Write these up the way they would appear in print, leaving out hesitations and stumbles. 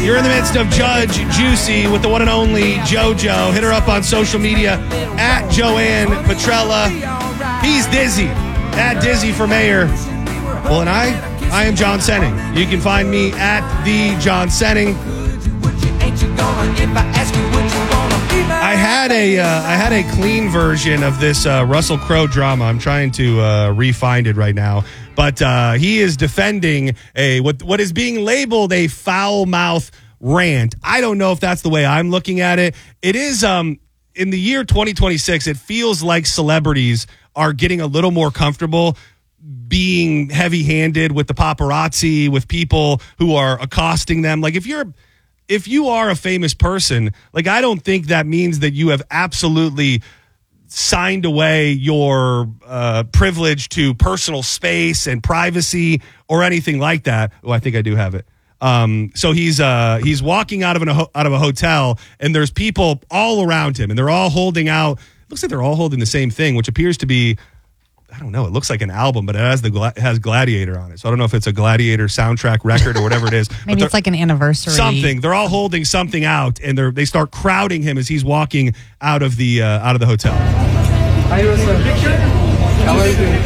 You're in the midst of Judge Juicy with the one and only JoJo. Hit her up on social media at Joanne Petrella. He's Dizzy at Dizzy for Mayor. Well, and I am John Senning. You can find me at the John Senning. I had a clean version of this Russell Crowe drama. I'm trying to re-find it right now. But he is defending what is being labeled a foul-mouth rant. I don't know if that's the way I'm looking at it. It is, in the year 2026, it feels like celebrities are getting a little more comfortable being heavy-handed with the paparazzi, with people who are accosting them. Like, if you are a famous person, like, I don't think that means that you have absolutely signed away your privilege to personal space and privacy or anything like that. Oh, I think I do have it. So he's walking out of a hotel, and there's people all around him, and they're all holding out. Looks like they're all holding the same thing, which appears to be, I don't know. It looks like an album, but it has Gladiator on it. So I don't know if it's a Gladiator soundtrack record or whatever it is. Maybe it's like an anniversary. Something. They're all holding something out, and they start crowding him as he's walking out of the hotel. Hi, Russell. How are you doing?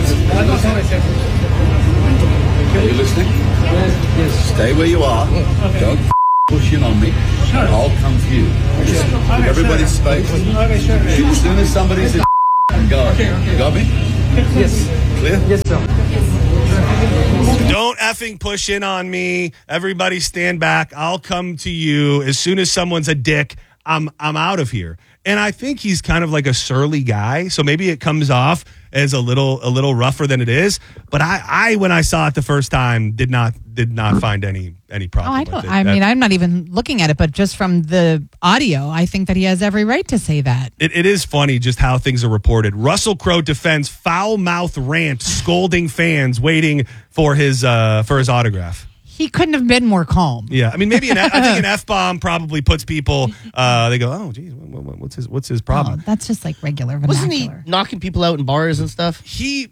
Are you listening? Yes. Stay where you are. Don't push in on me. I'll come to you. Just give everybody space. As soon as somebody's in, go. You got me? Yes. Clear? Yes, sir. Don't effing push in on me. Everybody stand back. I'll come to you. As soon as someone's a dick, I'm out of here. And I think he's kind of like a surly guy, so maybe it comes off as a little rougher than it is. But I when I saw it the first time, did not find any problem. With it. I mean, I'm not even looking at it, but just from the audio, I think that he has every right to say that. It is funny just how things are reported. Russell Crowe defends foul mouth rant, scolding fans waiting for his autograph. He couldn't have been more calm. Yeah, I mean, maybe I think an F-bomb probably puts people. They go, oh, geez, what's his problem? Oh, that's just like regular vernacular. Wasn't he knocking people out in bars and stuff?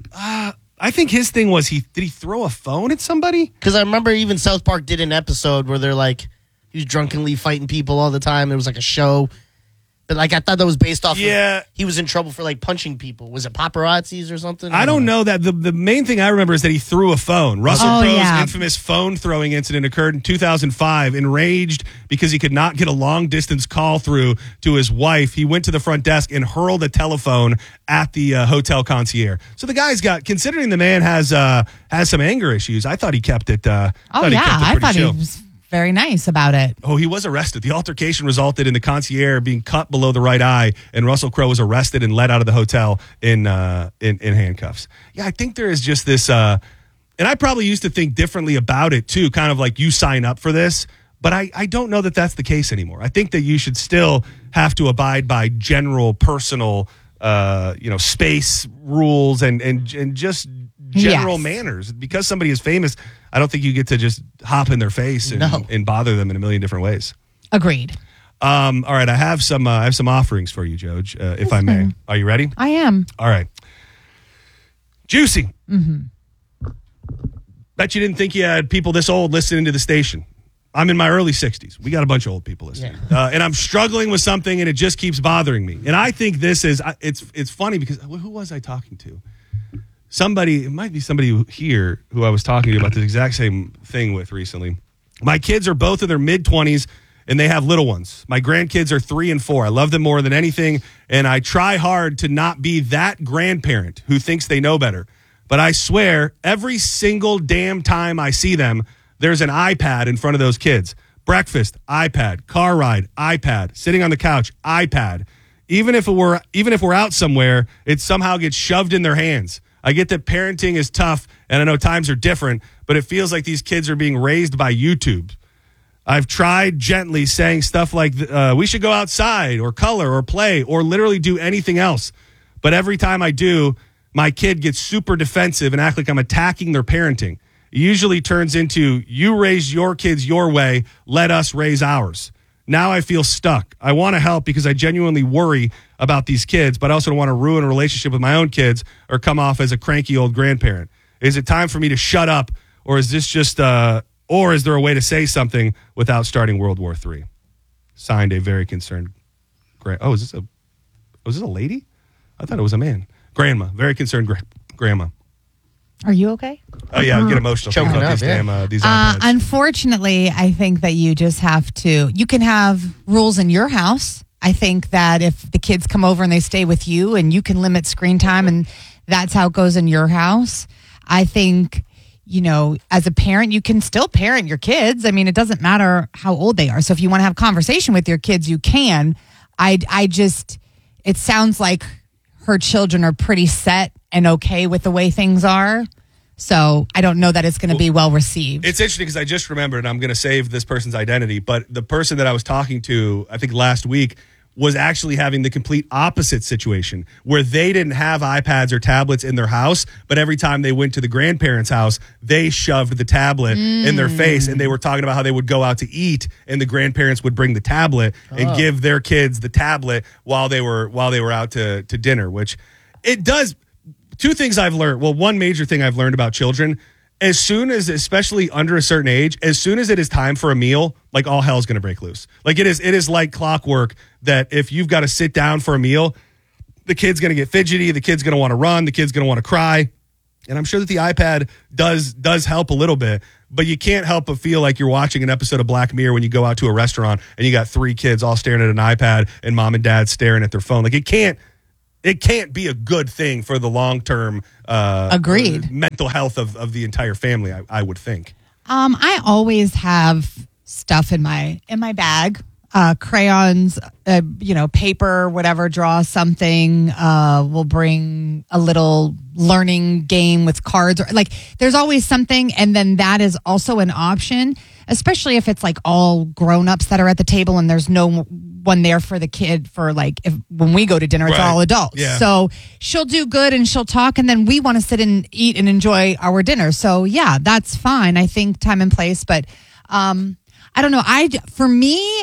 I think his thing was did he throw a phone at somebody? Because I remember even South Park did an episode where they're like, he was drunkenly fighting people all the time. It was like a show. But like, I thought that was based off of he was in trouble for like punching people. Was it paparazzis or something? I don't know that. The main thing I remember is that he threw a phone. Russell Crowe's infamous phone throwing incident occurred in 2005. Enraged because he could not get a long distance call through to his wife, he went to the front desk and hurled a telephone at the hotel concierge. So the guy's considering the man has some anger issues. I thought he kept it. I thought he was very nice about it. Oh, he was arrested. The altercation resulted in the concierge being cut below the right eye, and Russell Crowe was arrested and led out of the hotel in handcuffs. Yeah, I think there is just this, and I probably used to think differently about it too, kind of like you sign up for this, but I don't know that that's the case anymore. I think that you should still have to abide by general personal, space rules and just general manners. Because somebody is famous, I don't think you get to just hop in their face and bother them in a million different ways. Agreed. All right, I have some offerings for you, Joj, if I may. Are you ready? I am. All right. Juicy. Mm-hmm. Bet you didn't think you had people this old listening to the station. I'm in my early 60s. We got a bunch of old people listening. Yeah. And I'm struggling with something, and it just keeps bothering me. And I think this is, it's funny because who was I talking to? It might be somebody here who I was talking to about the exact same thing with recently. My kids are both in their mid-20s, and they have little ones. My grandkids are 3 and 4. I love them more than anything, and I try hard to not be that grandparent who thinks they know better. But I swear, every single damn time I see them, there's an iPad in front of those kids. Breakfast, iPad. Car ride, iPad. Sitting on the couch, iPad. Even if we're out somewhere, it somehow gets shoved in their hands. I get that parenting is tough, and I know times are different, but it feels like these kids are being raised by YouTube. I've tried gently saying stuff like, we should go outside or color or play or literally do anything else. But every time I do, my kid gets super defensive and act like I'm attacking their parenting. It usually turns into, you raise your kids your way, let us raise ours. Now I feel stuck. I want to help because I genuinely worry about these kids, but I also don't want to ruin a relationship with my own kids or come off as a cranky old grandparent. Is it time for me to shut up, or is this just Or is there a way to say something without starting World War III? Signed, a very concerned. Is this a lady? I thought it was a man. Grandma, very concerned grandma. Are you okay? Oh yeah, I get emotional Choking thinking about up, these iPads. Unfortunately, I think that you just have to. You can have rules in your house. I think that if the kids come over and they stay with you, and you can limit screen time, and that's how it goes in your house. I think, as a parent, you can still parent your kids. I mean, it doesn't matter how old they are. So if you want to have conversation with your kids, you can. It sounds like her children are pretty set and okay with the way things are. So I don't know that it's going to be well received. It's interesting because I just remembered, and I'm going to save this person's identity, but the person that I was talking to, I think last week, was actually having the complete opposite situation where they didn't have iPads or tablets in their house, but every time they went to the grandparents' house, they shoved the tablet in their face, and they were talking about how they would go out to eat and the grandparents would bring the tablet and give their kids the tablet while they were out to dinner, which it does. Two things I've learned. Well, one major thing I've learned about children, as soon as, especially under a certain age, as soon as it is time for a meal, like all hell's going to break loose. Like it is like clockwork that if you've got to sit down for a meal, the kid's going to get fidgety, the kid's going to want to run, the kid's going to want to cry. And I'm sure that the iPad does help a little bit, but you can't help but feel like you're watching an episode of Black Mirror when you go out to a restaurant and you got 3 kids all staring at an iPad and mom and dad staring at their phone. Like it can't be a good thing for the long-term Agreed. Mental health of the entire family, I would think. I always have stuff in my bag, crayons, paper, whatever, draw something. We'll bring a little learning game with cards. Like there's always something, and then that is also an option, especially if it's like all grown-ups that are at the table and there's no one there for the kid for like when we go to dinner, it's all adults. Yeah. So she'll do good and she'll talk, and then we want to sit and eat and enjoy our dinner. So yeah, that's fine. I think time and place, but I don't know. For me,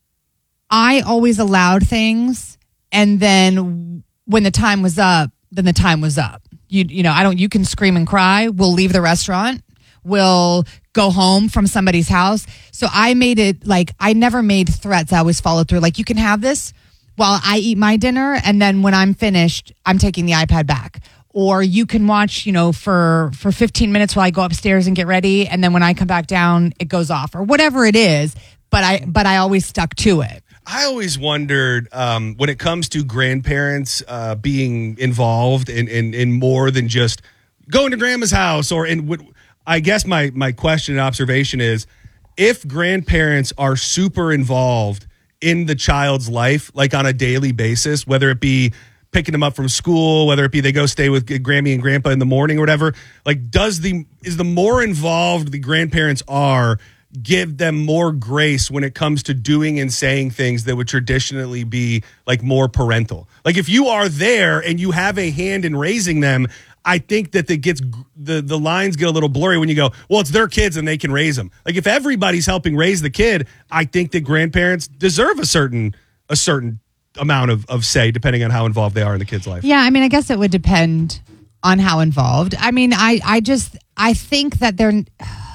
I always allowed things, and then when the time was up, then the time was up. You can scream and cry. We'll leave the restaurant. We'll go home from somebody's house. So I made it like I never made threats. I always followed through. Like, you can have this while I eat my dinner, and then when I'm finished, I'm taking the iPad back. Or you can watch, for 15 minutes while I go upstairs and get ready, and then when I come back down, it goes off, or whatever it is. But I always stuck to it. I always wondered when it comes to grandparents being involved in more than just going to grandma's house or I guess my question and observation is if grandparents are super involved in the child's life, like on a daily basis, whether it be picking them up from school, whether it be they go stay with Grammy and Grandpa in the morning or whatever, like is the more involved the grandparents are, give them more grace when it comes to doing and saying things that would traditionally be like more parental. Like if you are there and you have a hand in raising them, I think that the lines get a little blurry when you go, well, it's their kids and they can raise them. Like if everybody's helping raise the kid, I think that grandparents deserve a certain amount of say, depending on how involved they are in the kid's life. Yeah, I mean, I guess it would depend on how involved. I mean, I think that they're,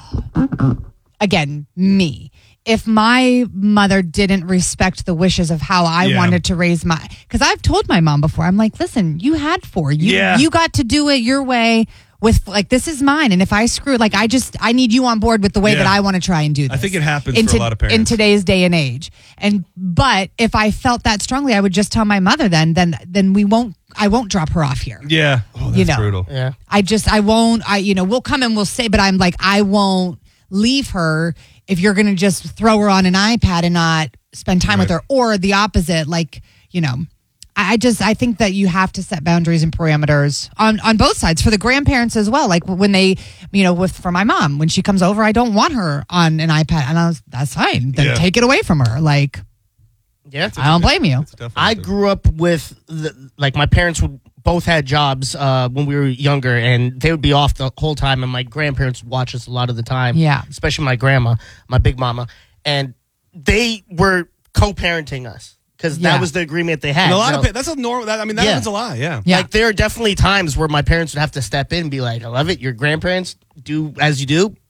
again, me. If my mother didn't respect the wishes of how I wanted to raise because I've told my mom before, I'm like, listen, you had 4. You got to do it your way with like, this is mine. And if I screw it, like, I need you on board with the way that I want to try and do this. I think it happens for a lot of parents. In today's day and age. But if I felt that strongly, I would just tell my mother then I won't drop her off here. Yeah. Oh, that's brutal. Yeah. I won't, we'll come and we'll say, but I'm like, I won't leave her if you're going to just throw her on an iPad and not spend time with her, or the opposite. Like, I think that you have to set boundaries and parameters on both sides for the grandparents as well. Like when they, for my mom, when she comes over, I don't want her on an iPad, and that's fine. Then take it away from her. Like, I don't blame you. I grew up with my parents both had jobs when we were younger, and they would be off the whole time, and my grandparents would watch us a lot of the time. Yeah, especially my grandma, my big mama, and they were co-parenting us because that was the agreement they had. And that's a normal. That happens a lot. Yeah. Like there are definitely times where my parents would have to step in and be like, "I love it. Your grandparents do as you do.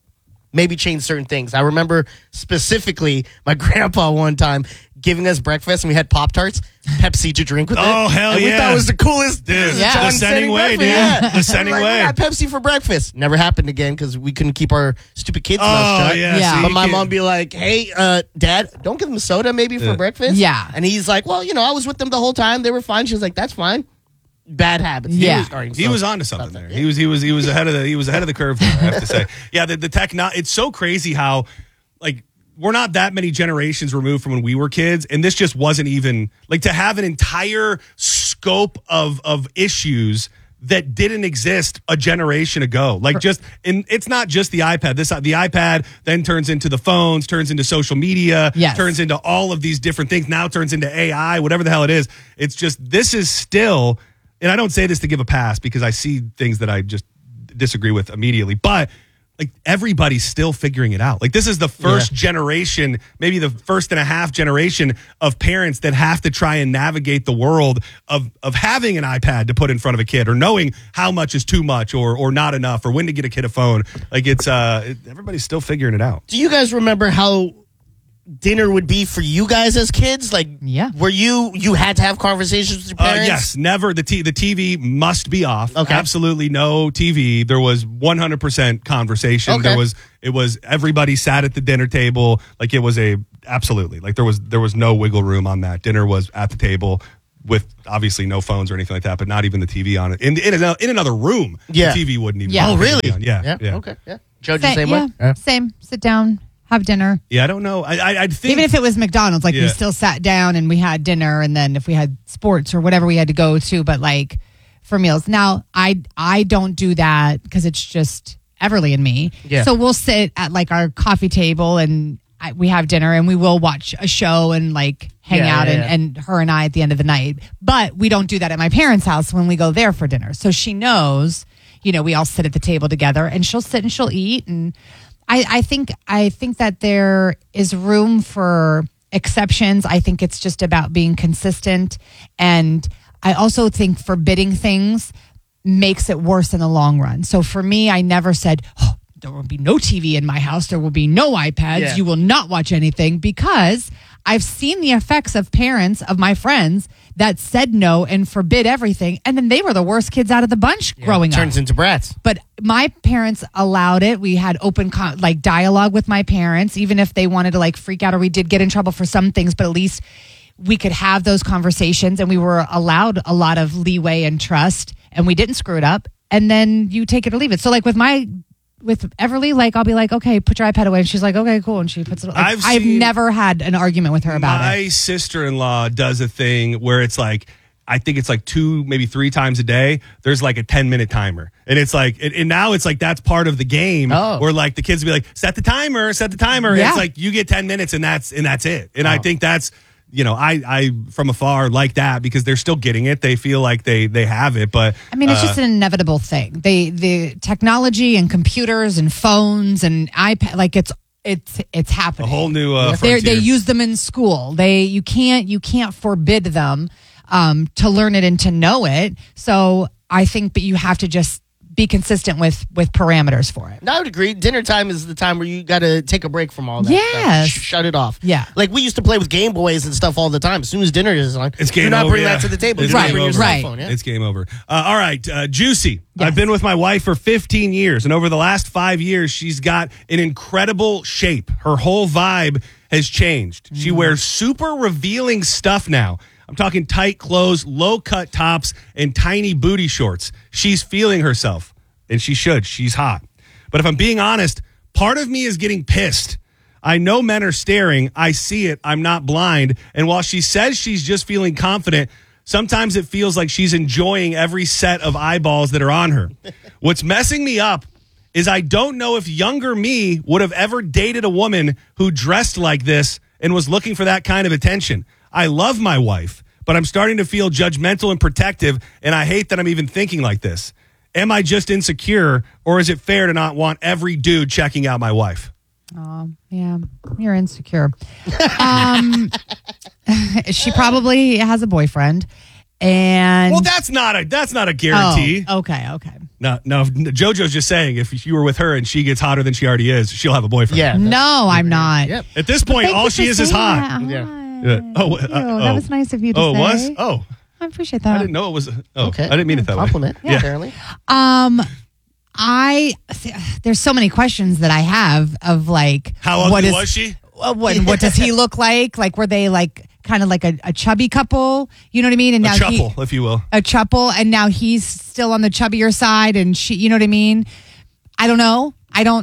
maybe change certain things. I remember specifically my grandpa one time giving us breakfast, and we had Pop-Tarts, Pepsi to drink with it. Oh, hell and yeah. we thought it was the coolest. Dude, Yeah. the sending way, dude. Yeah. The sending Like, way. we got Pepsi for breakfast. Never happened again because we couldn't keep our stupid kids' mouths Oh, shut. yeah. Yeah. see, But you my can't- mom be like, hey, Dad, don't give them soda maybe for breakfast. Yeah. And he's like, well, I was with them the whole time. They were fine. She was like, that's fine. Bad habits. Yeah. He was onto something there. He was ahead of the curve there, I have to say. Yeah, the tech. It's so crazy how like we're not that many generations removed from when we were kids, and this just wasn't even like to have an entire scope of issues that didn't exist a generation ago. Like it's not just the iPad. The iPad then turns into the phones, turns into social media, Yes. turns into all of these different things. Now turns into AI, whatever the hell it is. It's just this is still. And I don't say this to give a pass because I see things that I just disagree with immediately, but like everybody's still figuring it out. Like this is the first generation, maybe the first and a half generation of parents that have to try and navigate the world of having an iPad to put in front of a kid or knowing how much is too much or not enough or when to get a kid a phone. Like everybody's still figuring it out. Do you guys remember how dinner would be for you guys as kids? Like, Yeah. were you had to have conversations with your parents? Yes, never. The TV must be off. Okay. Absolutely no TV. There was 100% conversation. Okay. It was everybody sat at the dinner table. Like it was absolutely like there was no wiggle room on that. Dinner was at the table with obviously no phones or anything like that, but not even the TV on it. In another room, Yeah. the TV wouldn't even. Yeah. Oh, be really? on. Yeah. Okay. Yeah. Judge the same yeah, way. same. Sit down, have dinner. Yeah, I don't know. I think Even if it was McDonald's, like Yeah. we still sat down and we had dinner, and then if we had sports or whatever we had to go to, but like for meals. Now I don't do that because it's just Everly and me. Yeah. So we'll sit at like our coffee table and we have dinner and we will watch a show and like hang Yeah, out yeah, and her and I at the end of the night. But we don't do that at my parents' house when we go there for dinner. So she knows, we all sit at the table together and she'll sit and she'll eat. And I think that there is room for exceptions. I think it's just about being consistent. And I also think forbidding things makes it worse in the long run. So for me, I never said, there will be no TV in my house. There will be no iPads. Yeah. You will not watch anything, because I've seen the effects of parents of my friends that said no and forbid everything. And then they were the worst kids out of the bunch growing up. Turns into brats. But my parents allowed it. We had open dialogue with my parents, even if they wanted to freak out, or we did get in trouble for some things, but at least we could have those conversations and we were allowed a lot of leeway and trust, and we didn't screw it up. And then you take it or leave it. So with Everly, I'll be like, okay, put your iPad away. And she's like, okay, cool. And she puts it away. I've never had an argument with her about it. My sister-in-law does a thing where it's I think it's 2, maybe 3 times a day. There's a 10-minute timer. And it's and now it's that's part of the game where the kids will be set the timer. Yeah. It's you get 10 minutes and that's it. And I think that's, I from afar like that because they're still getting it. They feel like they have it, but I mean, it's just an inevitable thing. The technology and computers and phones and iPad, it's happening. a whole new They frontier. use them in school. You can't forbid them to learn it and to know it. So I think, but you have to just be consistent with parameters for it. No, I would agree. Dinner time is the time where you got to take a break from all that. Yes. Stuff. Shut it off. Yeah. We used to play with Game Boys and stuff all the time. As soon as dinner is on, It's game do not over, bring yeah. that to the table. It's Do not game bring your over. cell Right. phone. Yeah? It's game over. All right, Juicy. Yes. I've been with my wife for 15 years, and over the last 5 years, she's got an incredible shape. Her whole vibe has changed. She wears super revealing stuff now. I'm talking tight clothes, low-cut tops, and tiny booty shorts. She's feeling herself, and she should. She's hot. But if I'm being honest, part of me is getting pissed. I know men are staring. I see it. I'm not blind. And while she says she's just feeling confident, sometimes it feels like she's enjoying every set of eyeballs that are on her. What's messing me up is I don't know if younger me would have ever dated a woman who dressed like this and was looking for that kind of attention. I love my wife, but I'm starting to feel judgmental and protective, and I hate that I'm even thinking like this. Am I just insecure, or is it fair to not want every dude checking out my wife? Yeah, you're insecure. She probably has a boyfriend, And Well, that's not a guarantee. Oh, okay. No, JoJo's just saying if you were with her and she gets hotter than she already is, she'll have a boyfriend. Yeah. No, I'm not. Yep. At this point, Thank all you she for is saying hot. that. Yeah. Hi. Yeah. Thank you. That was nice of you to say. Oh, it was? Oh, I appreciate I that. didn't know it was. Oh, Okay. I didn't mean it that Compliment. way. Yeah. Apparently. There's so many questions that I have of like How ugly was she? What does he look like? Like, were they like kind of like a chubby couple? You know what I mean? And A now chuple, if you will. a chuple, and now he's still on the chubbier side, and she, you know what I mean? I don't know.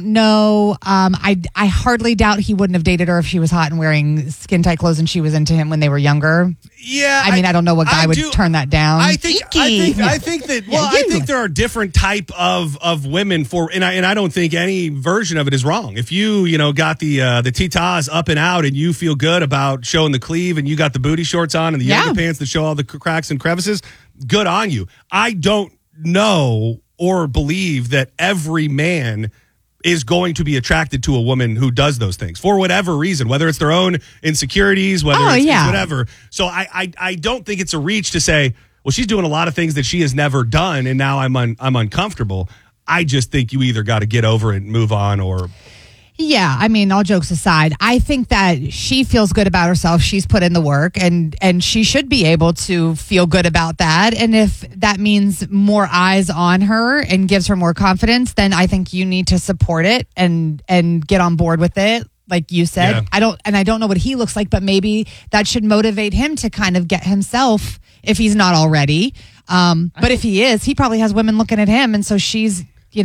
I hardly doubt he wouldn't have dated her if she was hot and wearing skin tight clothes and she was into him when they were younger. Yeah, I mean, I don't know what guy would turn that down. I think that. Well, I think there are different type of women for, and I don't think any version of it is wrong. If you got the titas up and out, and you feel good about showing the cleave, and you got the booty shorts on and the yoga pants that show all the cracks and crevices, good on you. I don't know or believe that every man is going to be attracted to a woman who does those things for whatever reason, whether it's their own insecurities, whether it's whatever. So I don't think it's a reach to say, well, she's doing a lot of things that she has never done, and now I'm uncomfortable. I just think you either got to get over it and move on, or. Yeah, I mean, all jokes aside, I think that she feels good about herself. She's put in the work, and she should be able to feel good about that. And if that means more eyes on her and gives her more confidence, then I think you need to support it and get on board with it. Like you said, Yeah. I don't know what he looks like, but maybe that should motivate him to kind of get himself, if he's not already. But if he is, he probably has women looking at him, and so she's.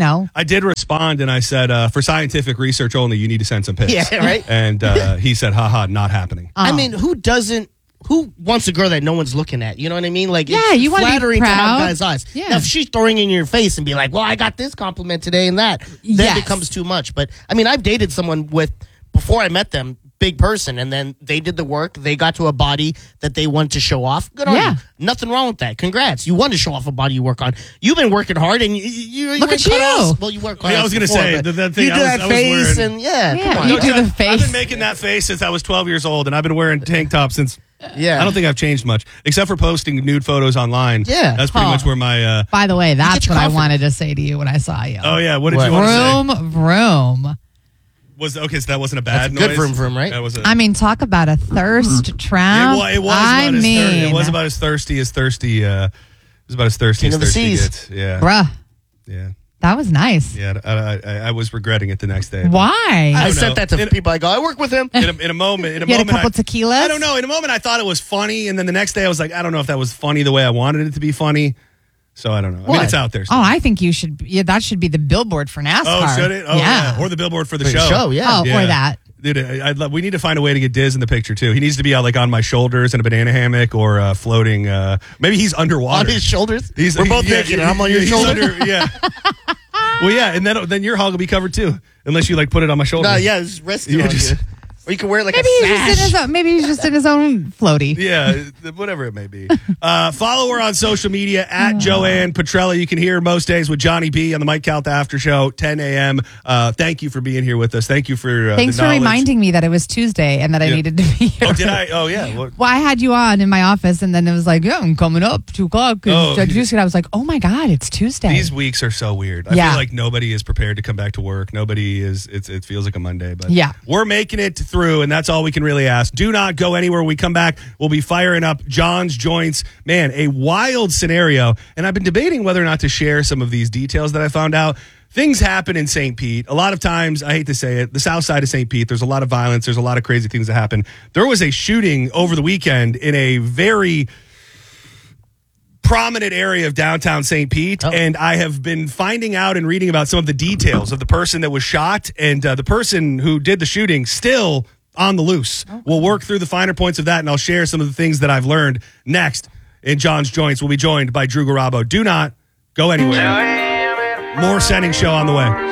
I did respond, and I said, for scientific research only, you need to send some pics. Yeah, right. And he said, haha, not happening. I mean, who wants a girl that no one's looking at? You know what I mean? Like, Yeah, it's you wanna be flattering to have proud. guys' eyes. Yeah. Now, if she's throwing in your face and be like, well, I got this compliment today and that, then Yes. it becomes too much. But, I mean, I've dated someone before I met them, big person, and then they did the work. They got to a body that they wanted to show off. Good on Yeah. you. Nothing wrong with that. Congrats. You want to show off a body you work on. You've been working hard, and you Look went at you. cut-offs. Well, you work hard. Yeah, I was gonna say, that thing you I do was- that I was face, wearing- and come on. you do the I've face. been making that face since I was 12 years old, and I've been wearing tank tops since. Yeah. I don't think I've changed much, except for posting nude photos online. Yeah. That's pretty much where my. By the way, that's your what I confidence. wanted to say to you when I saw you. Oh yeah, what did What? you want to say? Vroom. Was okay? So that wasn't a bad That's a good noise. vroom vroom, right? That was. I mean, talk about a thirst trap. It was about as thirsty as thirsty. It was about as thirsty King as of the thirsty seas. gets. Yeah. Bruh, Yeah. that was nice. Yeah. I was regretting it the next day. Why? I don't sent know. that to people. I go, I work with him. In a moment. You had a couple tequilas? I don't know. In a moment, I thought it was funny, and then the next day, I was like, I don't know if that was funny the way I wanted it to be funny. So I don't know. I mean, What? it's out there. Oh, I think you should. Yeah, that should be the billboard for NASCAR. Oh, should it? Oh, yeah. Or the billboard for the show. Show, yeah. Oh, or that. Dude, we need to find a way to get Diz in the picture too. He needs to be out like on my shoulders in a banana hammock or floating. Maybe he's underwater On his shoulders? He's, We're both naked, and I'm on your he's shoulder? yeah. Well, yeah, and then your hog will be covered too, unless you like put it on my shoulder. No, yeah, it's resting Yeah, on just- you. Or you can wear like Maybe a sash. maybe he's just in his own floaty. Yeah, whatever it may be. Follow her on social media at Joanne Petrella. You can hear her most days with Johnny B on the Mike Calta After Show, 10 a.m. Thank you for being here with us. Thank you for Thanks the for knowledge. reminding me that it was Tuesday and that I Yeah. needed to be here. Oh, did I? Oh, yeah. Well, Well, I had you on in my office, and then it was like, yeah, I'm coming up 2:00. Oh, And I was like, oh my God, it's Tuesday. these weeks are so weird. I Yeah. feel like nobody is prepared to come back to work. Nobody is. It feels like a Monday, but Yeah. we're making it through, and that's all we can really ask. Do not go anywhere. When we come back, we'll be firing up John's Joints. Man, a wild scenario, and I've been debating whether or not to share some of these details that I found out. Things happen in St. Pete. A lot of times, I hate to say it, the south side of St. Pete, there's a lot of violence. There's a lot of crazy things that happen. There was a shooting over the weekend in a very prominent area of downtown St. Pete, and I have been finding out and reading about some of the details of the person that was shot, and the person who did the shooting still on the loose. We'll work through the finer points of that, and I'll share some of the things that I've learned next in John's Joints. We'll be joined by Drew Garabo. Do not go anywhere. More Sending Show on the way.